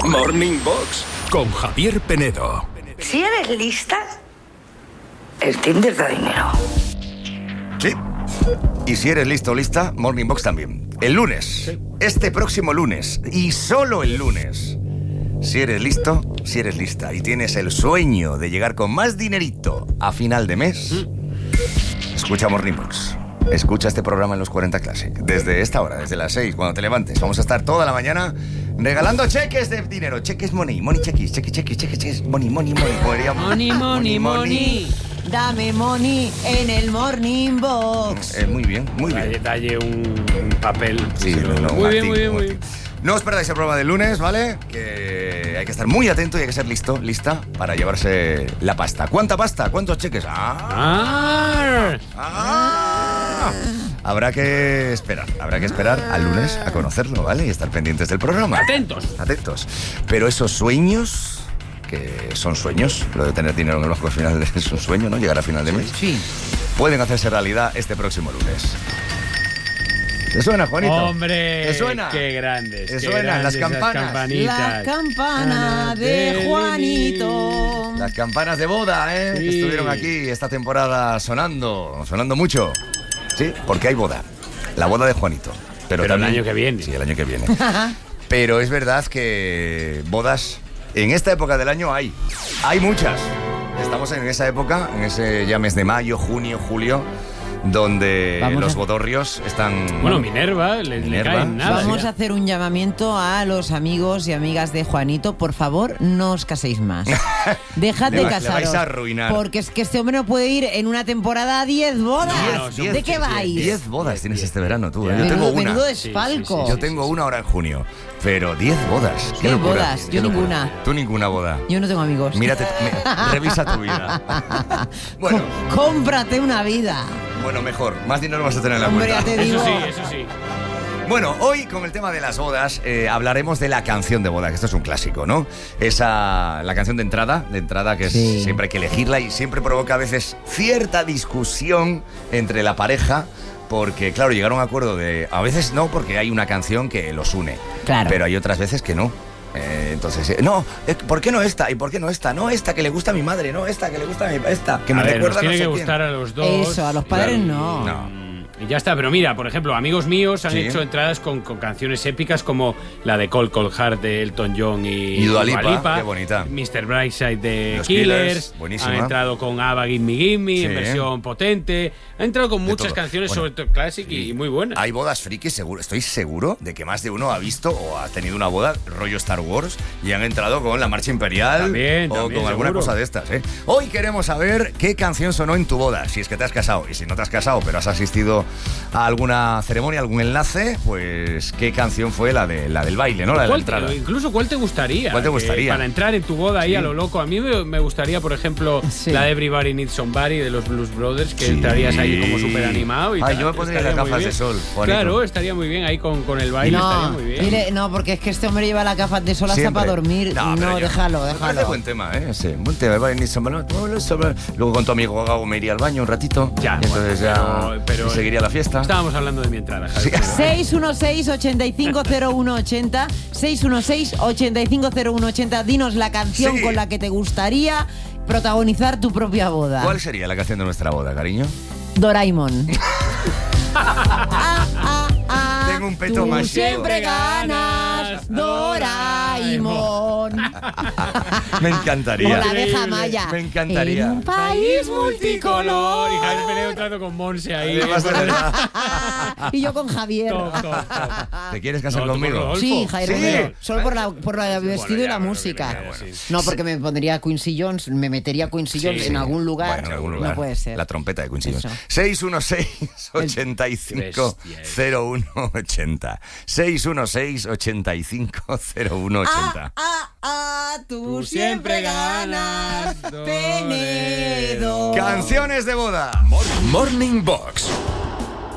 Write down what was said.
Morning Box con Javier Penedo. Si eres lista, el Tinder da dinero. Sí. Y si eres listo o lista, Morning Box también. El lunes, este próximo lunes, y solo el lunes. Si eres listo, si eres lista y tienes el sueño de llegar con más dinerito a final de mes, escucha Morning Box. Escucha este programa en los 40 Classic. Desde esta hora, desde las 6, cuando te levantes. Vamos a estar toda la mañana regalando cheques de dinero. Cheques money, cheques, money. Money. Dame money en el Morning Box. Muy bien. Dalle un papel. Sí, muy bien. No os perdáis el programa del lunes, ¿vale? Que hay que estar muy atento y hay que ser lista para llevarse la pasta. ¿Cuánta pasta? ¿Cuántos cheques? Habrá que esperar al lunes a conocerlo, ¿vale? Y estar pendientes del programa. Atentos. Pero esos sueños, que son sueños, lo de tener dinero en el banco al final es un sueño, ¿no? Llegar a final de mes. Sí. Pueden hacerse realidad este próximo lunes. ¿Te suena, Juanito? ¡Hombre! ¿Te suena? ¡Qué grandes! ¿Te suenan las campanas? Las campanas de Juanito. Las campanas de boda, ¿eh? Sí. Que estuvieron aquí esta temporada sonando mucho. Sí, porque hay boda. La boda de Juanito. Pero también, el año que viene. Sí, el año que viene. Pero es verdad que bodas en esta época del año hay muchas. Estamos en esa época, en ese ya mes de mayo, junio, julio, donde los bodorrios están... Bueno, Minerva, le caen nada. Vamos a hacer un llamamiento a los amigos y amigas de Juanito. Por favor, no os caséis más. Dejad de casaros. Le vais a arruinar. Porque es que este hombre no puede ir en una temporada a 10 bodas. ¿De qué vais? 10 bodas tienes este verano tú. Ya. Yo tengo una. Menudo desfalco. Yo tengo una ahora en junio. Pero 10 bodas. Qué 10 locura. bodas, yo ninguna. Tú ninguna boda. Yo no tengo amigos. Mírate, revisa tu vida. Bueno, Cómprate una vida. bueno, mejor. Más dinero vas a tener en la Hombre, cuenta. ya te digo. Eso sí. Bueno, hoy con el tema de las bodas hablaremos de la canción de boda, que esto es un clásico, ¿no? La canción de entrada que Sí. siempre hay que elegirla y siempre provoca a veces cierta discusión entre la pareja. Porque, claro, llegar a un acuerdo a veces no, porque hay una canción que los une. Claro. Pero hay otras veces que no. Entonces, ¿por qué no esta? ¿Y por qué no esta? No esta que le gusta a mi madre, no esta que le gusta a mi... Esta, que me recuerda nos tiene no sé que quién. gustar a los dos. Eso, a los padres Claro. no. Y ya está, pero mira, por ejemplo, amigos míos han Sí. hecho entradas con canciones épicas como la de Cold Cold Heart de Elton John y Dua Lipa, qué bonita. Mr. Brightside de Los Killers, Killers, buenísima. han entrado con ABBA Gimme Sí. en versión potente, han entrado con De muchas todo. canciones Bueno, sobre todo classic y muy buenas. Hay bodas frikis, seguro. Estoy seguro de que más de uno ha visto o ha tenido una boda rollo Star Wars y han entrado con la marcha imperial También, o con alguna seguro. cosa de estas, ¿eh? Hoy queremos saber qué canción sonó en tu boda, si es que te has casado. Y si no te has casado, pero has asistido a alguna ceremonia, algún enlace, pues qué canción fue la del baile, ¿no? La de la entrada. Incluso ¿cuál te gustaría? ¿Cuál te gustaría? Para entrar en tu boda ahí a lo loco. A mí me gustaría, por ejemplo, Sí. la de Everybody Needs Somebody de los Blues Brothers, que Sí. entrarías ahí como súper animado. Y Ay, tal. yo me pondría Estaría las muy gafas bien. de sol, Juanito. Claro, estaría muy bien ahí con el baile, estaría No, muy bien. dile, no, porque es que este hombre lleva las gafas de sol hasta Siempre. para dormir. pero No, yo- déjalo. Me parece buen tema, ¿eh? Sí, buen tema. Luego con tu amigo Gago me iría al baño un ratito. Ya, y entonces bueno, ya pero y seguiría la fiesta. Estábamos hablando de mi entrada, Javi. 616-850180 616-850180. Dinos la canción Sí. con la que te gustaría protagonizar tu propia boda. ¿Cuál sería la canción de nuestra boda, cariño? Doraemon. Tengo un peto Tú más chico. siempre ganas, Doraemon. Me encantaría. O la abeja maya. Me encantaría. En un país multicolor. Y Javier Penedo entrando con Monse ahí. Además, de verdad. Y yo con Javier. Top. ¿Te quieres casar No, tú conmigo? con Rodolfo. Sí, Javier Sí. Romero. Solo por el vestido y ya, la bueno, música. bueno, sí. No, porque me pondría Quincy Jones, me metería Quincy Jones en algún lugar. Bueno, en algún lugar. No puede ser. La trompeta de Quincy Jones. Eso. 616-850180. 616-850180. Tú siempre ganas, Penedo. Canciones de boda. Morning Box